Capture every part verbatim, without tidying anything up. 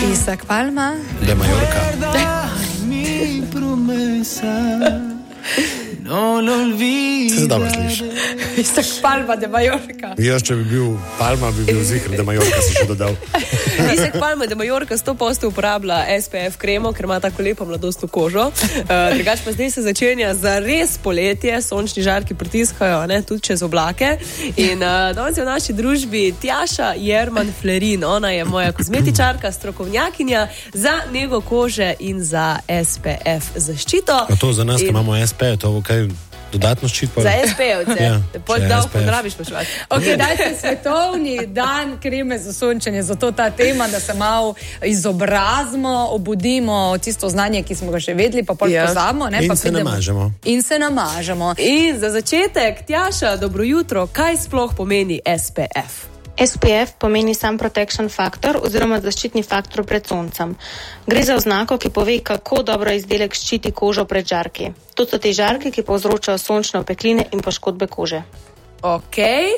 Isaac Palma de Mallorca. No lo olvides. Se dobro sliši. Isaac Palma de Mallorca. Jaz, če bi bil Palma, bi bil zihr, da Mallorca si še dodal. Isaac Palma de Mallorca sto posto uporablja S P F kremo, ker ima tako lepo mladostno kožo. Uh, drugač pa zdaj se začenja za res poletje, sončni žarki pritiskajo, ne, tudi čez oblake. In uh, danes je v naši družbi Tjaša Jerman Flerin. Ona je moja kozmetičarka, strokovnjakinja za nego kože in za S P F zaščito. A to za nas, in... ki imamo S P, to bo kaj dodatno ščit? Za S P-ovce. Ja, Pol dal podrabiš pa švat. Ok, dajte svetovni dan kreme za sončenje, zato ta tema, da se malo izobrazimo, obudimo tisto znanje, ki smo ga že vedeli, pa pol ja. pozabimo. Ne, in pa se pridemo. namažemo. In se namažemo. In za začetek, Tjaša, dobro jutro, kaj sploh pomeni S P F? S P F pomeni Sun Protection Factor oziroma zaščitni faktor pred soncem. Gre za oznako, ki pove, kako dobro izdelek ščiti kožo pred žarki. To so te žarke, ki povzročajo sončne opekline in poškodbe kože. Ok,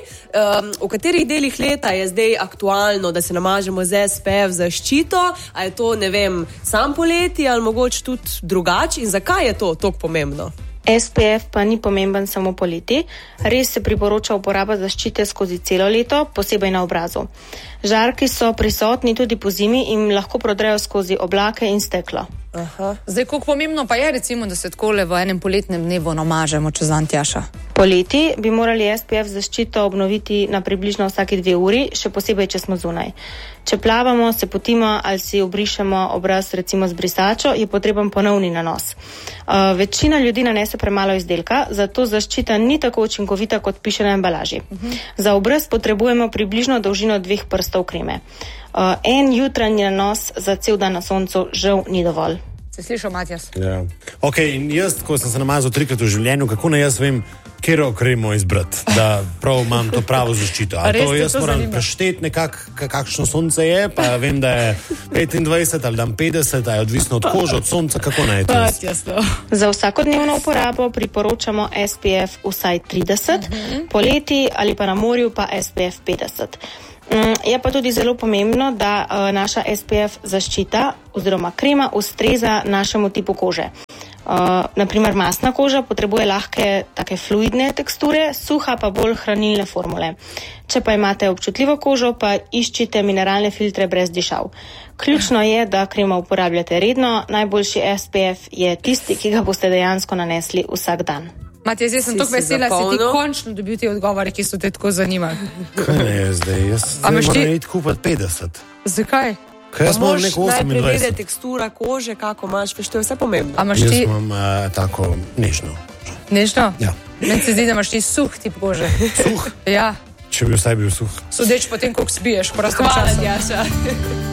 um, v katerih delih leta je zdaj aktualno, da se namažemo z S P F zaščito? A je to, ne vem, sam poleti ali mogoče tudi drugače? In zakaj je to tako pomembno? S P F pa ni pomemben samo poleti, res se priporoča uporaba zaščite skozi celo leto, posebej na obrazu. Žarki so prisotni tudi po zimi in lahko prodrejo skozi oblake in steklo. Aha. Zdaj, koliko pomembno pa je, recimo, da se takole v enem poletnem dnevu namažemo čez dan, Tjaša? Poleti bi morali S P F zaščito obnoviti na približno vsake dve uri, še posebej, če smo zunaj. Če plavamo, se potimo ali si obrišemo obraz recimo z brisačo, je potreben ponovni nanos. Uh, večina ljudi nanese premalo izdelka, zato zaščita ni tako učinkovita, kot piše na embalaži. Uh-huh. Za obraz potrebujemo približno dolžino dveh prstov kreme. Uh, en jutranji nanos za cel dan na soncu žal ni dovolj. Se slišal, Matjas? Ja. Ok, in jaz, ko sem se namazal trikrat v življenju, kako naj jaz vem, kjero kremo izbrati, da prav imam to pravo zaščito. A to jaz to moram prešteti nekako, kakšno sonce je, pa vem, da je petindvajset ali dan petdeset, a je odvisno od kože, od sonca, kako naj to je. Za vsakodnevno uporabo priporočamo S P F vsaj trideset, uh-huh. poleti ali pa na morju pa S P F petdeset. Je pa tudi zelo pomembno, da uh, naša S P F zaščita oziroma krema ustreza našemu tipu kože. Uh, naprimer, masna koža potrebuje lahke, take fluidne teksture, suha pa bolj hranilne formule. Če pa imate občutljivo kožo, pa iščite mineralne filtre brez dišav. Ključno je, da kremo uporabljate redno, najboljši S P F je tisti, ki ga boste dejansko nanesli vsak dan. Matej, zdaj sem tako vesela, si ti končno dobil te odgovore, ki so te tako zanimali. Kaj ne je zdaj? Jaz zdaj moram ti... iti kupati petdeset. Zakaj? Kaj jaz moram neko osemindvajset. Najprej vedeti tekstura kože, kako imaš, veš, to je vse pomembno. Jaz ti... imam uh, tako nežno. Nežno? Ja. Meni se zdi, da imaš ti suh tip kože. Suh? Ja. Če bi vsaj bil suh. Sodeč potem, koliko spiješ, prosto času. Hvala, Tjaša.